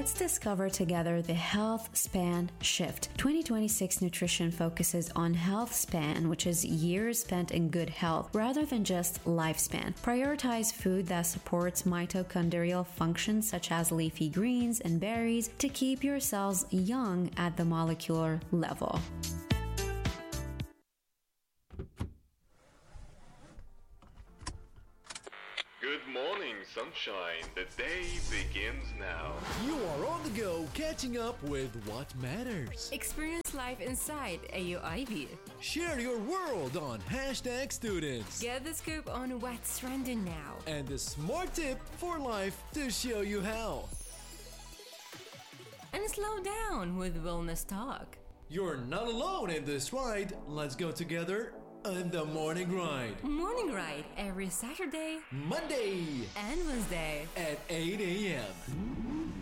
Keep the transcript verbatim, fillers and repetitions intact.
Let's discover together the Health Span Shift. twenty twenty-six nutrition focuses on health span, which is years spent in good health, rather than just lifespan. Prioritize food that supports mitochondrial functions such as leafy greens and berries to keep your cells young at the molecular level. Good morning, sunshine. The day begins now. You are on the go, catching up with what matters. Experience life inside A U I B. Share your world on hashtag students. Get the scoop on what's trending now. And the smart tip for life to show you how. And slow down with Wellness Talk. You're not alone in this ride. Let's go together on the morning ride. Morning Ride every Saturday, Monday and Wednesday at eight a.m.